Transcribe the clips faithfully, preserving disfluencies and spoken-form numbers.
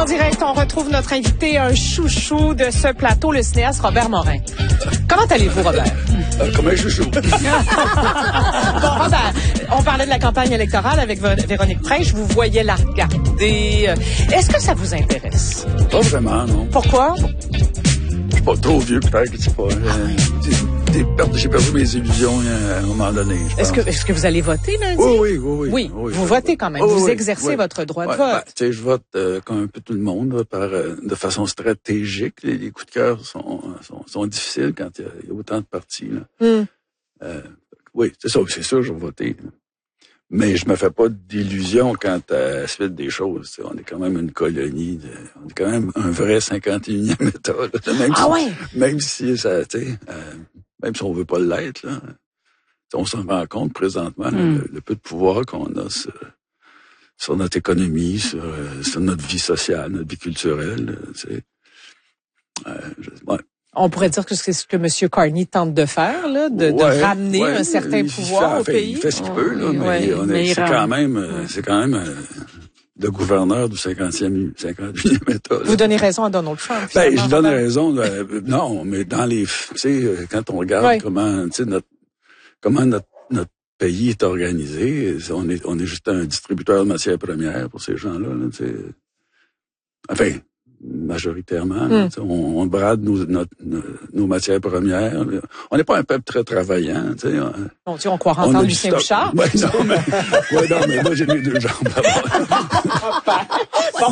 direct, on retrouve notre invité, un chouchou de ce plateau, le cinéaste Robert Morin. Comment allez-vous, Robert? Euh, comme un chouchou. Bon, Robert, on parlait de la campagne électorale avec Véronique Prince. Je vous voyais la regarder. Est-ce que ça vous intéresse? Pas vraiment, non. Pourquoi? Je suis pas trop vieux, peut-être. Je sais pas. Euh, j'ai perdu mes illusions euh, à un moment donné. Est-ce que, est-ce que vous allez voter lundi? Oui, oui, oui. Oui, oui, oui vous oui, votez oui. quand même. Oui, vous oui, exercez oui. votre droit ouais, de vote. Ben, tu sais, je vote euh, comme un peu tout le monde, là, par, euh, de façon stratégique. Les, les coups de cœur sont, sont, sont difficiles quand il y, y a autant de partis. Là. Mm. Euh, oui, c'est ça, c'est sûr, je vais voter. Là. Mais je me fais pas d'illusions quant à la suite des choses. T'sais. On est quand même une colonie, de, on est quand même un vrai cinquante et unième État. Là, même ah si, ouais? Même si ça, tu sais, euh, même si on veut pas l'être, là, on s'en rend compte présentement, mm. le, le peu de pouvoir qu'on a sur, sur notre économie, sur, sur notre vie sociale, notre vie culturelle. Tu sais. Euh, je, ouais. On pourrait dire que c'est ce que M. Carney tente de faire, là, de, ouais, de ramener ouais, un certain pouvoir fait, au fait, pays. Il fait ce qu'il peut, là, oh, mais, ouais, on est, mais c'est, quand même, ouais. c'est quand même euh, le gouverneur du cinquantième, cinquante et unième État. Là. Vous donnez raison à Donald Trump. Ben, je donne raison. Euh, non, mais dans les, tu sais, quand on regarde ouais. comment, tu sais, notre, comment notre, notre pays est organisé, on est, on est juste un distributeur de matières premières pour ces gens-là, là, tu sais. Enfin. Majoritairement, mm. on, on brade nos, notre, nos, nos matières premières. On n'est pas un peuple très travaillant. Tu sais. Bon, tu on croit entendre Lucien Bouchard. Ouais, non, mais, ouais, non, mais moi, j'ai mes deux jambes. bon.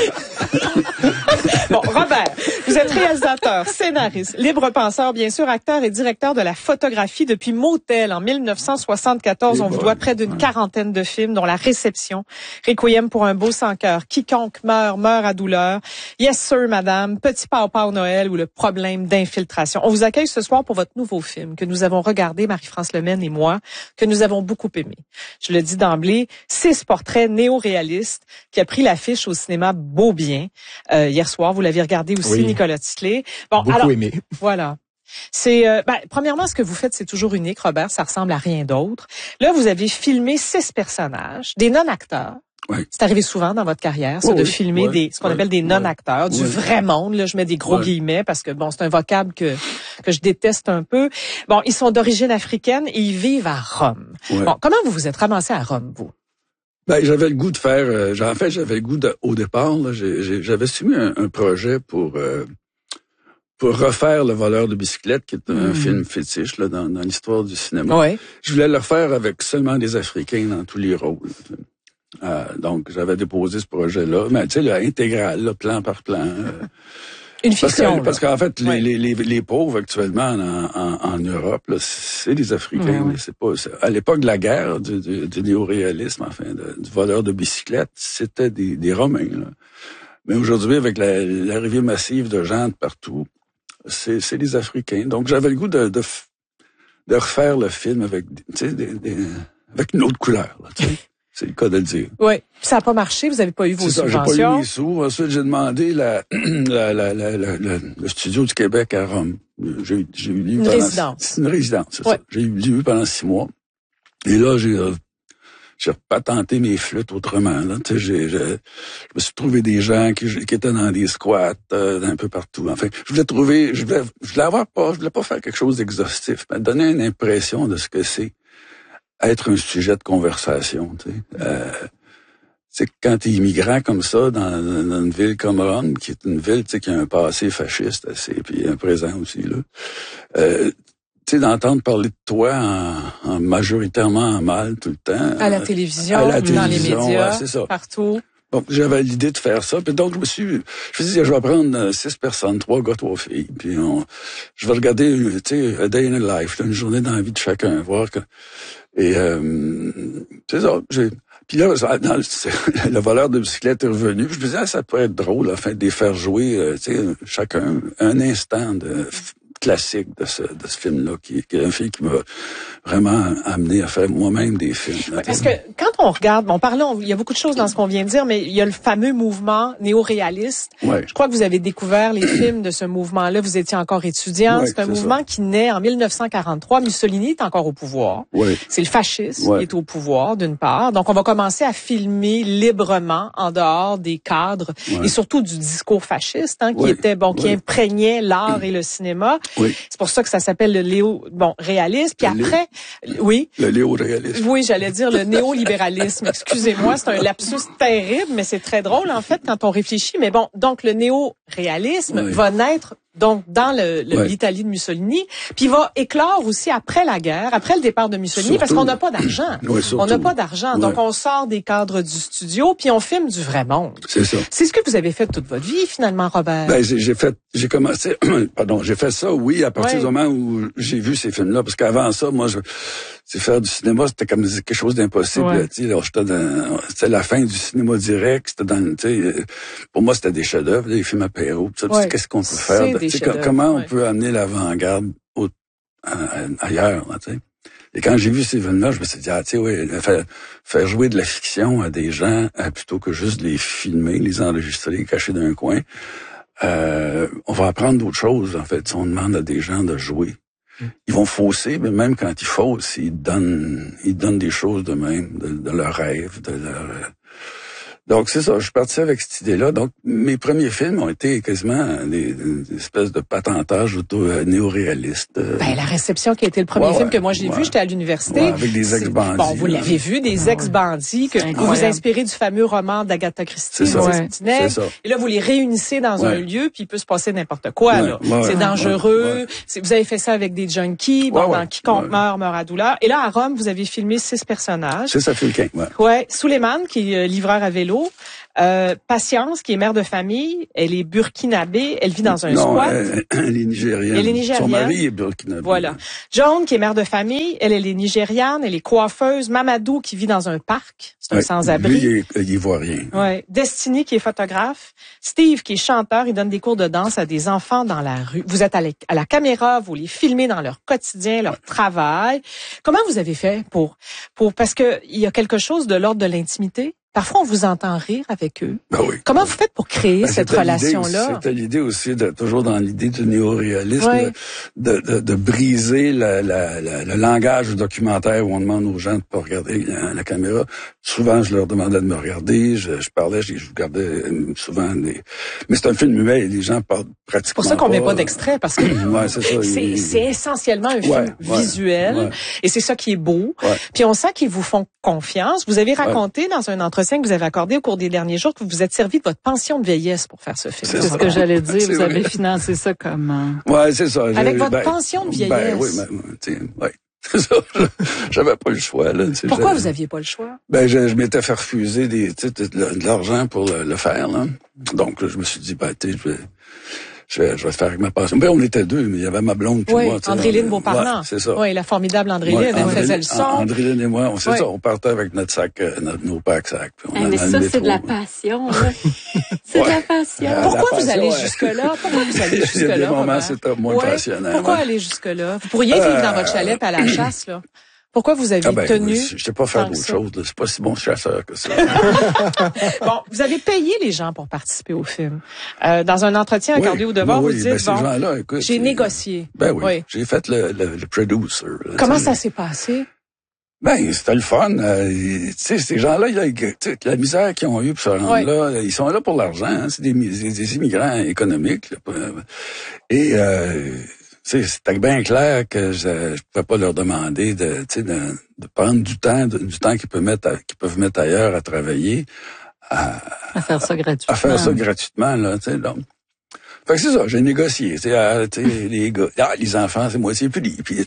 bon, Robert, vous êtes réalisateur, scénariste, libre penseur, bien sûr, acteur et directeur de la photographie depuis Motel en dix-neuf cent soixante-quatorze. Et on bon, vous doit près d'une ouais. quarantaine de films, dont La Réception, Requiem pour un beau sans cœur, Quiconque meurt, meurt à douleur, Yes Sir, Madame, Petit Papa Noël ou Le problème d'infiltration. On vous accueille ce soir pour votre nouveau film que nous avons regardé, Marie-France Lemaine et moi, que nous avons beaucoup aimé. Je le dis d'emblée, six portraits néo-réalistes qui a pris l'affiche au cinéma Beaubien. Euh, hier soir, vous l'avez regardé aussi, oui. Nicolas Titley. Bon, beaucoup alors, aimé. Voilà. C'est euh, ben, premièrement, ce que vous faites, c'est toujours unique, Robert. Ça ressemble à rien d'autre. Là, vous avez filmé six personnages, des non-acteurs. Oui. C'est arrivé souvent dans votre carrière, ça, oui, de filmer oui, des, ce qu'on oui, appelle des non-acteurs, oui. du vrai monde. Là, je mets des gros oui. guillemets parce que bon, c'est un vocable que que je déteste un peu. Bon, ils sont d'origine africaine et ils vivent à Rome. Oui. Bon, comment vous vous êtes ramassé à Rome, vous? Ben, j'avais le goût de faire. Euh, en fait, j'avais le goût de, au départ. Là, j'ai, j'ai, j'avais soumis un, un projet pour euh, pour refaire Le voleur de bicyclette, qui est un mmh. film fétiche là dans, dans l'histoire du cinéma. Oui. Je voulais le refaire avec seulement des Africains dans tous les rôles. Euh, donc, j'avais déposé ce projet-là, mais tu sais, là, intégral, là, plan par plan. Euh, Une fiction. Parce, que, parce qu'en fait, ouais. les, les, les pauvres actuellement en, en, en Europe, là, c'est des Africains. Ouais, ouais. C'est pas, c'est, à l'époque de la guerre, du, du, du néo-réalisme, enfin, de, du voleur de bicyclette, c'était des, des Romains. Là. Mais aujourd'hui, avec la, l'arrivée massive de gens de partout, c'est, c'est des Africains. Donc, j'avais le goût de, de, de refaire le film avec, tu sais, des, des, avec une autre couleur. Là, tu sais. C'est le cas de le dire. Oui. Ça n'a pas marché, vous n'avez pas eu vos c'est ça, subventions. J'ai pas eu les sous. Ensuite, j'ai demandé la, la, la, la, la, la, le studio du Québec à Rome. J'ai, j'ai eu une pendant, résidence. C'est une résidence, c'est ouais. ça. J'ai eu pendant six mois. Et là, j'ai, euh, j'ai patenté mes flûtes autrement. Là. Tu sais, j'ai, j'ai, je me suis trouvé des gens qui, qui étaient dans des squats euh, un peu partout. Enfin, je voulais trouver, je voulais, je voulais avoir pas, je voulais pas faire quelque chose d'exhaustif, mais donner une impression de ce que c'est être un sujet de conversation. Tu sais. Euh, c'est quand t'es immigrant comme ça dans, dans une ville comme Rome, qui est une ville, tu sais, qui a un passé fasciste assez, puis un présent aussi là. Euh, tu sais, d'entendre parler de toi en, en majoritairement en mal tout le temps. À la télévision, à la dans télévision, les médias, ouais, c'est ça. partout. Donc, j'avais l'idée de faire ça. Puis donc, je me suis, je me suis dit, je vais prendre six personnes, trois gars, trois filles. Puis on, je vais regarder, tu sais, a day in a life, une journée dans la vie de chacun, voir que, et, euh, c'est ça, j'ai, puis là, dans le, le voleur de bicyclette est revenu. Puis je me disais, ah, ça pourrait être drôle, enfin, de les faire jouer, euh, tu sais, chacun, un instant de, classique de ce, de ce film-là, qui, qui est un film qui m'a vraiment amené à faire moi-même des films. Parce que quand on regarde, on parlait, on, il y a beaucoup de choses dans ce qu'on vient de dire, mais il y a le fameux mouvement néo-réaliste. Ouais. Je crois que vous avez découvert les films de ce mouvement-là. Vous étiez encore étudiant. Ouais, c'est un c'est mouvement ça. qui naît en mille neuf cent quarante-trois. Mussolini est encore au pouvoir. Ouais. C'est le fascisme Ouais. qui est au pouvoir, d'une part. Donc, on va commencer à filmer librement en dehors des cadres Ouais. et surtout du discours fasciste, hein, qui Ouais. était bon, qui Ouais. imprégnait l'art et le cinéma. Oui. C'est pour ça que ça s'appelle le léo, bon, réalisme. Puis Le après, oui. Le néo-réalisme. Oui, j'allais dire le néolibéralisme. Excusez-moi, c'est un lapsus terrible, mais c'est très drôle en fait quand on réfléchit. Mais bon, donc le néo-réalisme Oui. va naître donc dans le, le- Oui. l'Italie de Mussolini, puis il va éclore aussi après la guerre, après le départ de Mussolini, parce Surtout. qu'on n'a pas d'argent. Oui, surtout. On n'a pas d'argent, Ouais. donc on sort des cadres du studio, puis on filme du vrai monde. C'est ça. C'est ce que vous avez fait toute votre vie finalement, Robert. Ben, j'ai, j'ai fait, j'ai commencé, pardon, j'ai fait ça, oui, à partir Ouais. du moment où j'ai vu ces films-là, parce qu'avant ça, moi, je, c'est faire du cinéma, c'était comme quelque chose d'impossible. Ouais. Tu sais, là, j'étais dans, c'était la fin du cinéma direct, c'était dans, tu sais, pour moi, c'était des chefs-d'œuvre, les films apéro, tout ça. Ouais. Qu'est-ce qu'on peut C'est faire? des Tu sais, chefs-d'œuvre, comment on ouais. peut amener l'avant-garde au, à- à- ailleurs, là, tu sais. Et quand j'ai vu ces films-là, je me suis dit, ah, tu sais, oui, faire, faire jouer de la fiction à des gens, euh, plutôt que juste les filmer, les enregistrer, cacher dans un coin, euh, on va apprendre d'autres choses, en fait. Si on demande à des gens de jouer, ils vont fausser, mais même quand ils faussent, ils donnent, ils donnent des choses de même, de, de leurs rêves, de leur... Donc, c'est ça, je suis parti avec cette idée-là. Donc, mes premiers films ont été quasiment des, des espèces de patentage auto-néo-réalistes. Ben, la réception qui a été le premier Ouais, film ouais, que moi j'ai ouais. vu, j'étais à l'université. Ouais, avec des C'est- ex-bandits, Bon, vous là. l'avez vu, des ex-bandits, que C'est vous vous incroyable. inspirez du fameux roman d'Agatha Christie, C'est ça. Les Ouais. Petits Nègres. C'est ça. Et là, vous les réunissez dans Ouais. un lieu, puis il peut se passer n'importe quoi. Ouais, là. ouais, c'est ouais, dangereux. ouais, ouais. C'est- Vous avez fait ça avec des junkies. Bon, Ouais, ouais, dans Quiconque ouais. meurt, meurt à douleur. Et là, à Rome, vous avez filmé six personnages. C'est ça, Fulquin, ouais. Ouais, Souleymane, qui est euh, livreur à vélo. Euh, Patience, qui est mère de famille. Elle est burkinabé. Elle vit dans un non, squat. elle, elle est nigérienne. Elle est nigérienne. Son mari est burkinabé. Voilà. Joan, qui est mère de famille, elle, elle est nigériane, elle est coiffeuse. Mamadou, qui vit dans un parc, c'est un Ouais. sans-abri. Lui, il est, il est ivoirien. Ouais. Destiny, qui est photographe. Steve, qui est chanteur, il donne des cours de danse à des enfants dans la rue. Vous êtes à la, à la caméra, vous les filmez dans leur quotidien, leur travail. Comment vous avez fait pour, pour, parce que il y a quelque chose de l'ordre de l'intimité? Parfois, on vous entend rire avec eux. Ben oui. Comment vous faites pour créer Ben, cette c'était l'idée relation-là? aussi- C'était l'idée aussi, de, toujours dans l'idée du néo-réalisme, Ouais. de, de, de briser la, la, la, le langage du documentaire où on demande aux gens de pas regarder la, la caméra. Souvent, je leur demandais de me regarder, je, je parlais, je, je regardais euh, souvent des... Mais c'est un film muet, les gens parlent pratiquement C'est pour ça qu'on met pas pas d'extrait, parce que Ouais, c'est ça. c'est, il- c'est essentiellement un film Ouais, ouais, visuel, ouais. et c'est ça qui est beau. Ouais. Puis on sent qu'ils vous font confiance. Vous avez raconté dans un entretien que vous avez accordé au cours des derniers jours que vous vous êtes servi de votre pension de vieillesse pour faire ce film. C'est C'est ça. ce que j'allais dire. C'est Vous avez vrai. financé ça comme... euh, Ouais, c'est ça. Avec J'ai- votre ben, pension de vieillesse. Ben oui, ben, tu sais, ouais. C'est ça. J'avais pas le choix, là. tu sais, Pourquoi j'avais- vous aviez pas le choix? Ben, je, je m'étais fait refuser des, tu sais, de, de l'argent pour le, le faire, là. Donc, là, je me suis dit, ben, tu sais, je vais, je vais, je vais faire avec ma passion. Ben, on était deux, mais il y avait ma blonde puis Oui, moi. tu sais, Andréline on- Beauparlant. Ouais, c'est ça. Oui, la formidable Andréline, Ouais, elle Andréline- faisait le son. Andréline et moi, on sait Ouais. ça, on partait avec notre sac, euh, notre, nos packs sacs. puis on Eh, allait mais dans le ça, c'est de la métro. passion. Là. C'est de la passion. Euh, Pourquoi la vous allez passion, ouais. jusque-là? Pourquoi vous allez Il y a jusque-là? des moments, Robert? c'était moins Ouais. passionnant. Pourquoi ouais. aller jusque-là? Vous pourriez vivre dans Euh, votre chalet puis à la chasse, là. Pourquoi vous avez Ah ben, tenu? oui, je sais pas faire tant que d'autre ça? chose, là. C'est pas si bon chasseur que ça. Bon, vous avez payé les gens pour participer au film. Euh, dans un entretien accordé Oui, au devoir, oui, vous oui, dites, ben, ces bon, gens-là, écoute, j'ai c'est- négocié. Ben oui, Oui. j'ai fait le, le, le producer. là, Comment tu sais. ça s'est passé? Ben, c'était le fun. Euh, tu sais, ces gens-là, ils- tu sais, la misère qu'ils ont eue pour se rendre Ouais. là, ils sont là pour l'argent. Hein, c'est des, des, des immigrants économiques. Là, et euh, tu sais, c'était bien clair que je, je pouvais pas leur demander de, tu sais, de, de prendre du temps, de- du temps qu'ils peuvent mettre, à- qu'ils peuvent mettre ailleurs à travailler, à, À faire ça gratuitement. à faire ça gratuitement. Là, tu sais, donc. Fait que c'est ça, j'ai négocié. Tu sais, ah, tu sais, les gars, ah, les enfants, c'est moitié prix. Puis,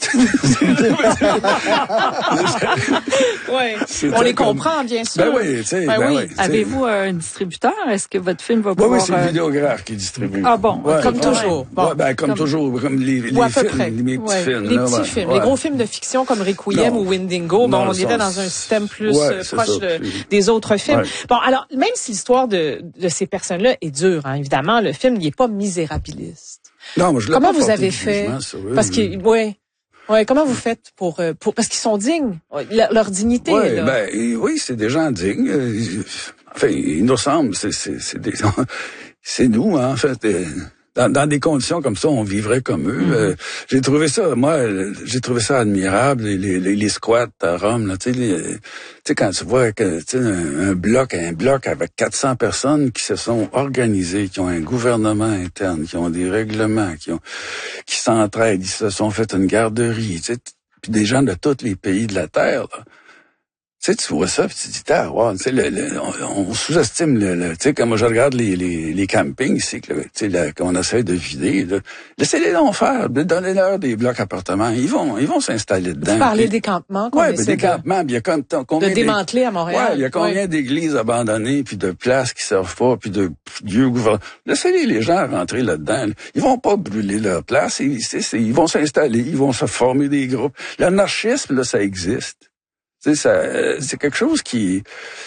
Oui. C'était On les comme- comprend, bien sûr. Ben oui, tu sais. Ben ben oui. oui, tu sais. Avez-vous un distributeur? Est-ce que votre film va Oui, pouvoir... oui, c'est le euh, vidéographe qui distribue. Ah bon, comme ouais. toujours. Bon. Ouais, ben, comme, Comme- toujours, comme les, les Ou à peu films, près. les, mes petits Ouais. films. Les là, petits ouais, films. ouais. Les gros films de fiction comme Requiem Non. ou Wendigo, bon, Non, on ça, était dans un système plus ouais, euh, c'est proche ça, de- puis- des autres films. Ouais. Bon, alors, même si l'histoire de, de ces personnes-là est dure, hein, évidemment, le film n'est pas misérabiliste. Non, moi, je l'ai Comment pas vous porté avez de fait? jugement sur eux, Parce que, ouais. Ouais, comment vous faites pour, pour parce qu'ils sont dignes, leur, leur dignité. Ouais, là. ben oui, c'est des gens dignes. Enfin, ils nous ressemblent. C'est, c'est, c'est des, c'est nous, hein, en fait. Dans, dans des conditions comme ça, on vivrait comme eux. Mm-hmm. Euh, j'ai trouvé ça, moi, j'ai trouvé ça admirable, les, les, les squats à Rome, là, tu sais, les, tu sais, quand tu vois que, tu sais, un, un bloc, un bloc avec quatre cents personnes qui se sont organisées, qui ont un gouvernement interne, qui ont des règlements, qui ont, qui s'entraident, ils se sont fait une garderie, tu sais, puis des gens de tous les pays de la Terre, là. Tu sais, tu vois ça, puis tu te dis, ah, wow, tu sais, le, le, on, on sous-estime le, le tu sais, quand moi je regarde les, les, les campings ici, tu sais, qu'on essaie de vider, là, laissez-les donc faire, donnez-leur des blocs appartements, ils vont, ils vont s'installer dedans. Vous parlez puis, des campements, ouais, ben, des de, campements, il y a comme, combien de démanteler à Montréal. Ouais, il y a combien ouais. d'églises abandonnées, puis de places qui servent pas, puis de lieux gouvernementaux. Laissez-les les gens rentrer là-dedans, là. Ils vont pas brûler leur place, ils, ils vont s'installer, ils vont se former des groupes. L'anarchisme, là, ça existe. Tu sais, ça, c'est quelque chose qui,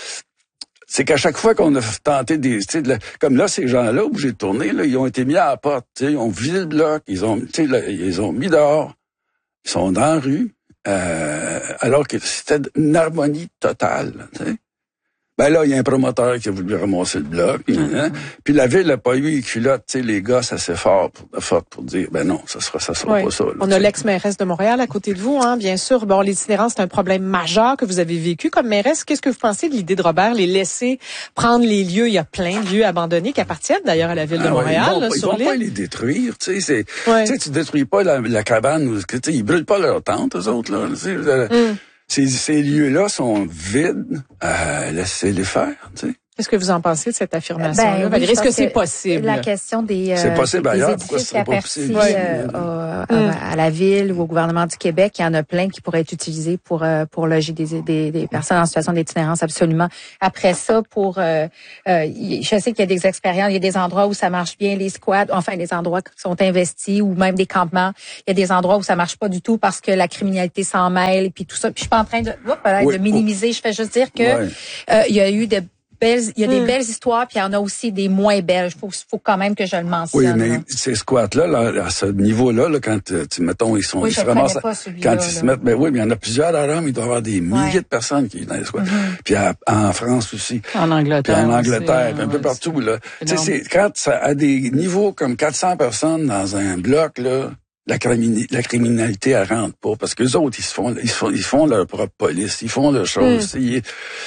c'est qu'à chaque fois qu'on a tenté des, tu sais, de la, comme là, ces gens-là où j'ai tourné, là, ils ont été mis à la porte, tu sais, ils ont vidé le bloc, ils ont, tu sais, là, ils ont mis dehors, ils sont dans la rue, euh, alors que c'était une harmonie totale, tu sais. Ben là, il y a un promoteur qui a voulu ramasser le bloc. Mm-hmm. Hein? Puis la ville n'a pas eu les culottes, tu sais, les gars, c'est assez fort pour, fort pour dire, ben non, ça sera, ça sera oui. pas ça. Là, on a l'ex-mairesse de Montréal à côté de vous, hein, bien sûr. Bon, l'itinérance, c'est un problème majeur que vous avez vécu comme mairesse. Qu'est-ce que vous pensez de l'idée de Robert, les laisser prendre les lieux? Il y a plein de lieux abandonnés qui appartiennent d'ailleurs à la ville de ah, Montréal. Ouais, ils vont, là, ils sur vont l'île. pas les détruire, tu sais. C'est, ouais. Tu sais, tu détruis pas la, la cabane, ou, tu sais, ils brûlent pas leur tente, eux autres là. Tu sais, mm. ces, ces lieux-là sont vides. Euh, laissez-les faire, tu sais. Qu'est-ce que vous en pensez de cette affirmation-là, ben, Valérie? Oui, Est-ce que c'est possible? La question des, euh, c'est possible, des ailleurs, édifices qui appartiennent euh, euh, mm. à, à la ville ou au gouvernement du Québec, il y en a plein qui pourraient être utilisés pour euh, pour loger des, des, des personnes en situation d'itinérance, absolument. Après ça, pour euh, euh, je sais qu'il y a des expériences, il y a des endroits où ça marche bien, les squats, enfin les endroits qui sont investis ou même des campements. Il y a des endroits où ça marche pas du tout parce que la criminalité s'en mêle et puis tout ça. Puis je suis pas en train de, oups, oui, de minimiser. Oh. Je fais juste dire que ouais. euh, il y a eu des Belles, il y a des mm. belles histoires, puis il y en a aussi des moins belles. Il faut, faut quand même que je le mentionne. Oui, mais là. ces squats-là, là, à ce niveau-là, là, quand tu mettons, ils sont, oui, ils je se ramassent, pas quand là. ils se mettent, ben oui, mais il y en a plusieurs à Rome, il doit y avoir des milliers ouais. de personnes qui dans les squats. Mm-hmm. Puis à, en France aussi. En Angleterre. Puis en Angleterre, aussi, puis un ouais, peu partout, là. Tu sais, c'est, quand ça a des niveaux comme quatre cents personnes dans un bloc, là, La, crimini- la criminalité, elle rentre pas, parce que les autres, ils se font, ils font, ils font leur propre police, ils font leurs choses. Mm. Ils,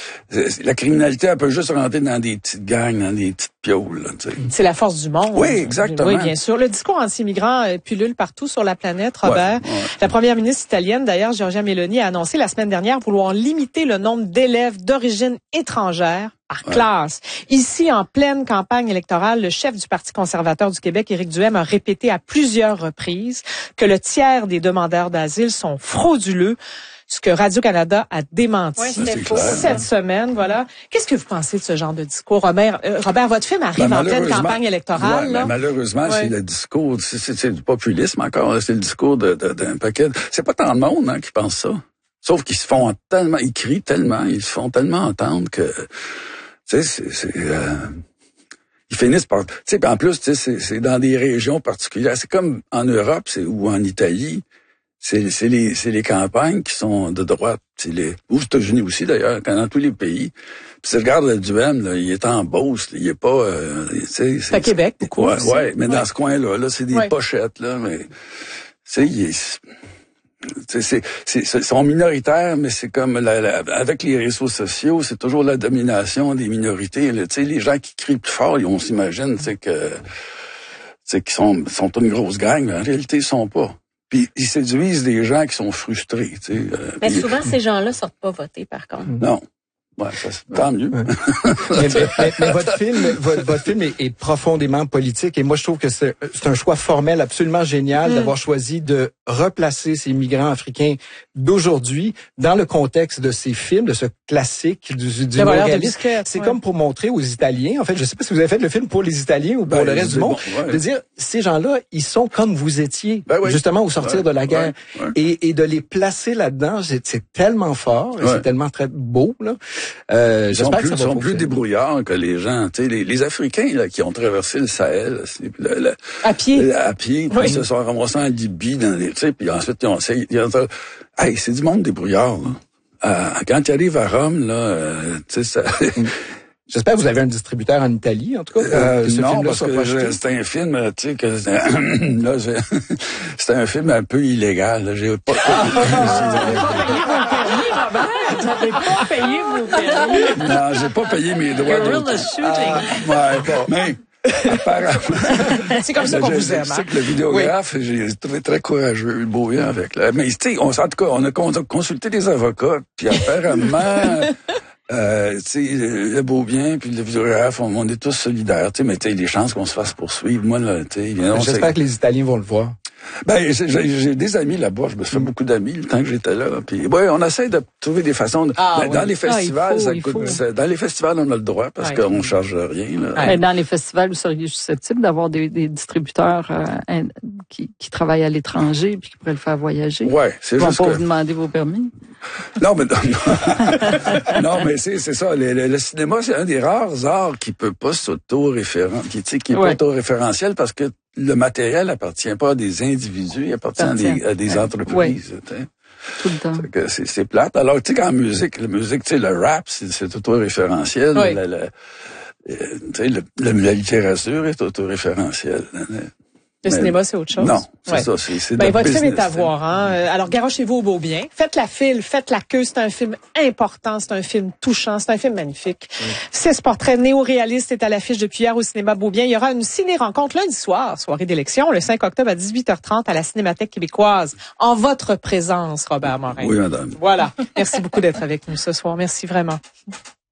la criminalité, elle peut juste rentrer dans des petites gangs, dans des petites piaules. Là, c'est la force du monde. Oui, exactement. Oui, bien sûr. Le discours anti-immigrant pullule partout sur la planète, Robert. Ouais, ouais. La première ministre italienne, d'ailleurs, Giorgia Meloni, a annoncé la semaine dernière vouloir limiter le nombre d'élèves d'origine étrangère par ouais. classe. Ici, en pleine campagne électorale, le chef du Parti conservateur du Québec, Éric Duhaime, a répété à plusieurs reprises que le tiers des demandeurs d'asile sont frauduleux, ce que Radio-Canada a démenti ouais, cette clair, semaine. Voilà. Qu'est-ce que vous pensez de ce genre de discours, Robert? Euh, Robert, votre film arrive ben, en pleine campagne électorale. Ouais, là. Ben, malheureusement, ouais. c'est le discours, c'est, c'est, c'est du populisme encore, c'est le discours de, de, d'un paquet. C'est pas tant de monde hein, qui pense ça. Sauf qu'ils se font tellement, ils crient tellement, ils se font tellement entendre que, tu sais, c'est, c'est euh, ils finissent par, tu sais, en plus, tu sais, c'est, c'est dans des régions particulières. C'est comme en Europe, c'est ou en Italie. C'est, c'est les, c'est les campagnes qui sont de droite. C'est les, aux États-Unis aussi d'ailleurs, dans tous les pays. Puis si tu regardes le Duhaime, là, il est en Beauce, là, il est pas, euh, tu sais. C'est à Québec, beaucoup. Ouais, ouais, mais ouais. dans ce coin-là, là, c'est des ouais. pochettes, là, mais, tu sais, il est, c'est, c'est, c'est, c'est, sont minoritaires, mais c'est comme la, la, avec les réseaux sociaux, c'est toujours la domination des minorités. Tu sais, les gens qui crient plus fort, on s'imagine, tu sais que, tu sais, qu'ils sont, sont une grosse gang, mais en réalité, ils sont pas. Puis ils séduisent des gens qui sont frustrés, tu sais. Euh, mais puis, souvent, ces gens-là sortent pas voter, par contre. Non. Ouais, ça, tant mieux. mais, mais, mais votre film, votre, votre film est, est profondément politique et moi je trouve que c'est, c'est un choix formel absolument génial mm. d'avoir choisi de replacer ces migrants africains d'aujourd'hui dans le contexte de ces films, de ce classique du, du réalisme. C'est ouais. comme pour montrer aux Italiens, en fait, je sais pas si vous avez fait le film pour les Italiens ou pour ben, le reste du monde, bon, ouais. de dire ces gens-là, ils sont comme vous étiez, ben oui. justement au sortir ouais, de la guerre, ouais, ouais. Et, et de les placer là-dedans, c'est, c'est tellement fort, ouais. c'est tellement très beau là. Euh, ils sont plus, que sont plus débrouillards que les gens. Tu sais, les, les Africains là, qui ont traversé le Sahel, le, le, à pied, à pied, puis oui. Ils se sont ramassés en Libye, dans les, tu sais, puis ensuite ils ont essayé. Ils ont, hey, c'est du monde débrouillard. Là. Euh, quand tu arrives à Rome, là, euh, tu sais, ça. J'espère que vous avez un distributeur en Italie, en tout cas. Euh, ce non, parce que c'est un film, tu sais, que là, c'est un film un peu illégal. Là. J'ai pas. Vous n'avez pas payé vos permis. Non, j'ai pas payé mes droits. Guerrilla shooting. Ah, ouais, bon, mais apparemment. C'est comme ça qu'on vous aime. Je sais que le vidéographe, oui. J'ai trouvé très courageux, beau bien avec. Là. Mais tu sais, en tout cas, on a consulté des avocats, puis apparemment. Euh, tu sais, le Beaubien puis le vidéographe, on, on est tous solidaires, tu sais, mais tu sais, les chances qu'on se fasse poursuivre, moi, là, tu sais, j'espère que les Italiens vont le voir. Ben, j'ai, j'ai des amis là-bas, je me suis fait beaucoup d'amis le temps que j'étais là, puis ouais, on essaie de trouver des façons de, ah, ben, oui. dans les festivals, ah, faut, ça coûte, ça, dans les festivals, on a le droit, parce ouais, qu'on charge rien, là. Ouais. Mais dans les festivals, vous seriez susceptible d'avoir des, des distributeurs, euh, qui, qui travaillent à l'étranger puis qui pourraient le faire voyager? Ouais, c'est juste juste que... que... vous demander vos permis? Non, mais non, non mais c'est c'est ça. Le, le, le cinéma, c'est un des rares arts qui peut pas s'auto-référent, qui tu sais, qui est ouais. pas auto-référentiel parce que le matériel appartient pas à des individus, il appartient à des, à des entreprises. Ouais. Tout le temps. C'est, c'est, c'est plate. Alors tu sais qu'en musique, la musique, tu sais, le rap, c'est, c'est auto-référentiel. Oui. Le, le, tu sais, le, la, la littérature est auto-référentielle. Le mais cinéma, c'est autre chose. Non, c'est ouais. ça. C'est, c'est ben, votre business, film est à voir. Hein? Alors, garochez-vous au beau bien. Faites la file, faites la queue. C'est un film important, c'est un film touchant, c'est un film magnifique. Oui. Six portraits néo-réalistes est à l'affiche depuis hier au cinéma Beaubien. Il y aura une ciné-rencontre lundi soir, soirée d'élection, le cinq octobre à dix-huit heures trente à la Cinémathèque québécoise. En votre présence, Robert Morin. Oui, madame. Voilà. Merci beaucoup d'être avec nous ce soir. Merci vraiment.